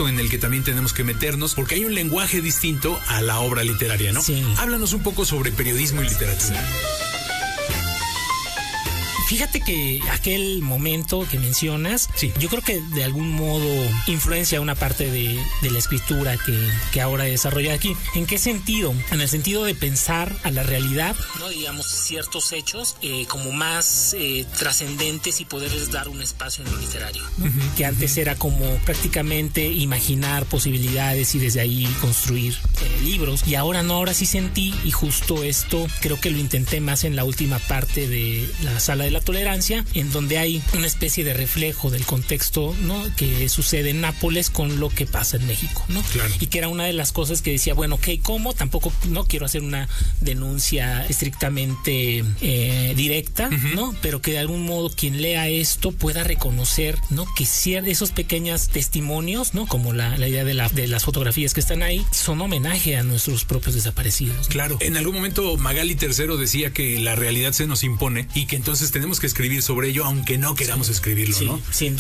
contexto en el que también tenemos que meternos, porque hay un lenguaje distinto a la obra literaria, ¿no? Sí. Háblanos un poco sobre periodismo y literatura. Fíjate que aquel momento que mencionas, sí, yo creo que de algún modo influencia una parte de la escritura que ahora desarrolla aquí. ¿En qué sentido? En el sentido de pensar a la realidad, ¿no? Digamos, ciertos hechos como más trascendentes y poderles dar un espacio en lo literario, ¿no? Que antes era como prácticamente imaginar posibilidades y desde ahí construir libros. Y ahora no, ahora sí sentí, y justo esto creo que lo intenté más en la última parte de la Sala de la Tolerancia, en donde hay una especie de reflejo del contexto, ¿no? Que sucede en Nápoles con lo que pasa en México, ¿no? Claro. Y que era una de las cosas que decía, bueno, ok, ¿cómo? Tampoco no quiero hacer una denuncia estrictamente directa, ¿no? Pero que de algún modo quien lea esto pueda reconocer, ¿no? Que esos pequeños testimonios, ¿no? Como la idea de las fotografías que están ahí, son homenaje a nuestros propios desaparecidos, ¿no? Claro. En algún momento Magali III decía que la realidad se nos impone y que entonces tenemos que escribir sobre ello aunque no queramos escribirlo, sí, ¿no? Sin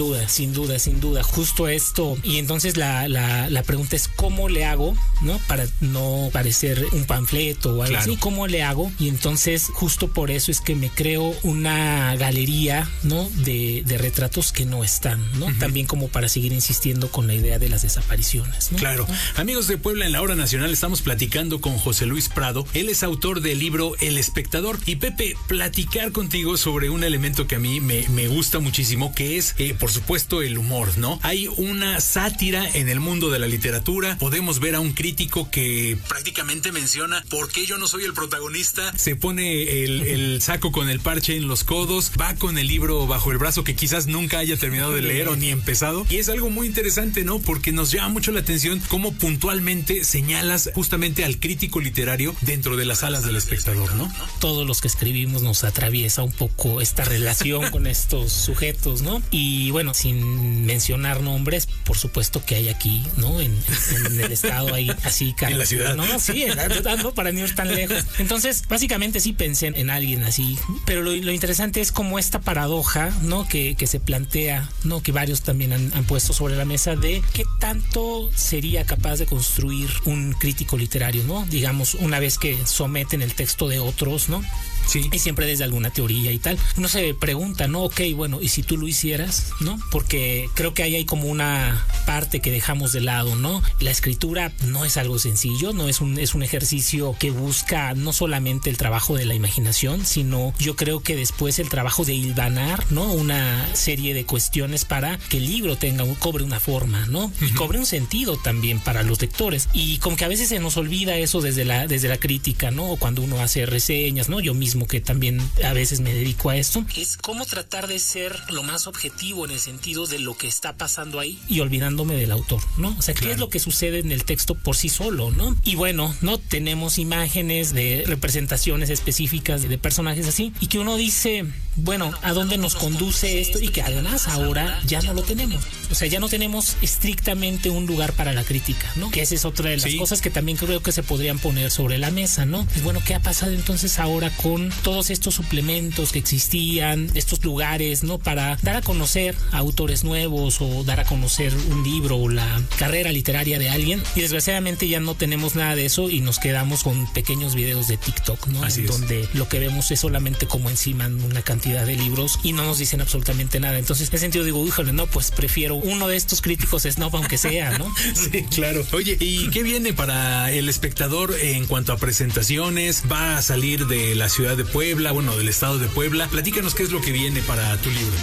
duda, justo esto. Y entonces la pregunta es ¿cómo le hago, no? Para no parecer un panfleto o algo así. ¿Cómo le hago? Y entonces justo por eso es que me creo una galería, ¿no? De retratos que no están, ¿no? También como para seguir insistiendo con la idea de las desapariciones, ¿no? Claro. Amigos de Puebla, en la Hora Nacional estamos platicando con José Luis Prado. Él es autor del libro El Espectador. Y Pepe, platicar contigo sobre un elemento que a mí me gusta muchísimo, que es, por supuesto, el humor, ¿no? Hay una sátira en el mundo de la literatura. Podemos ver a un crítico que prácticamente menciona ¿por qué yo no soy el protagonista? Se pone el saco con el parche en los codos, va con el libro bajo el brazo que quizás nunca haya terminado de leer o ni empezado. Y es algo muy interesante, ¿no? Porque nos llama mucho la atención cómo puntualmente señalas justamente al crítico literario dentro de las salas del espectador, ¿no? Todos los que escribimos nos atraviesa un poco esta relación con estos sujetos, ¿no? Y bueno, sin mencionar nombres, por supuesto que hay aquí, ¿no? En el estado ahí, así, en la ciudad. No, sí, no, para no ir tan lejos. Entonces, básicamente sí pensé en alguien así, pero lo interesante es como esta paradoja, ¿no? Que se plantea, ¿no? Que varios también han puesto sobre la mesa de qué tanto sería capaz de construir un crítico literario, ¿no? Digamos, una vez que someten el texto de otros, ¿no? Sí. Y siempre desde alguna teoría y tal. Uno se pregunta, ¿no? Ok, bueno, ¿y si tú lo hicieras? ¿No? Porque creo que ahí hay como una parte que dejamos de lado, ¿no? La escritura no es algo sencillo, no es un ejercicio que busca no solamente el trabajo de la imaginación, sino yo creo que después el trabajo de hilvanar, ¿no? Una serie de cuestiones para que el libro cobre una forma, ¿no? Y cobre un sentido también para los lectores. Y como que a veces se nos olvida eso desde la crítica, ¿no? O cuando uno hace reseñas, ¿no? Yo mismo que también a veces me dedico a esto, es cómo tratar de ser lo más objetivo en el sentido de lo que está pasando ahí y olvidándome del autor, ¿no? O sea, ¿qué es lo que sucede en el texto por sí solo, ¿no? Y bueno, ¿no? Tenemos imágenes de representaciones específicas de personajes así y que uno dice, bueno, ¿a dónde nos conduce esto? Y que además ahora ya no lo tenemos. O sea, ya no tenemos estrictamente un lugar para la crítica, ¿no? Que esa es otra de las cosas que también creo que se podrían poner sobre la mesa, ¿no? Y bueno, ¿qué ha pasado entonces ahora con todos estos suplementos que existían, estos lugares, ¿no? Para dar a conocer a autores nuevos o dar a conocer un libro o la carrera literaria de alguien. Y desgraciadamente ya no tenemos nada de eso y nos quedamos con pequeños videos de TikTok, ¿no? Así donde lo que vemos es solamente como encima una cantidad de libros y no nos dicen absolutamente nada. Entonces, en ese sentido digo, híjole, no, pues prefiero uno de estos críticos snob aunque sea, ¿no? Sí, claro. Oye, ¿y qué viene para el espectador en cuanto a presentaciones? ¿Va a salir de la ciudad de Puebla, bueno, del estado de Puebla? Platícanos qué es lo que viene para tu libro.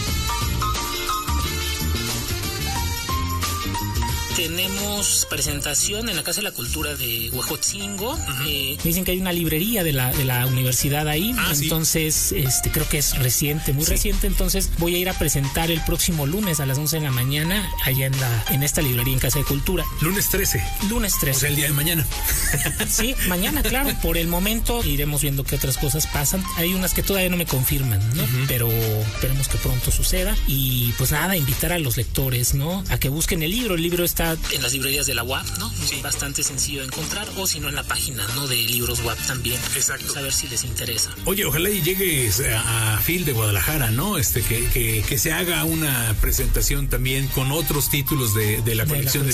Tenemos presentación en la Casa de la Cultura de Huejotzingo. Dicen que hay una librería de la universidad ahí. Entonces, creo que es reciente, muy reciente. Entonces, voy a ir a presentar el próximo lunes a las 11 de la mañana allá en esta librería en Casa de Cultura. Lunes 13. Lunes 13. O sea, el día de mañana. Sí, mañana, claro. Por el momento iremos viendo qué otras cosas pasan. Hay unas que todavía no me confirman, ¿no? Pero esperemos que pronto suceda. Y pues nada, invitar a los lectores, ¿no? A que busquen el libro. El libro está en las librerías de la UAP, ¿no? Sí. Bastante sencillo de encontrar, o si no en la página, ¿no? De Libros UAP también. Exacto. Pues a ver si les interesa. Oye, ojalá y llegues a Phil de Guadalajara, ¿no? Que se haga una presentación también con otros títulos de la colección de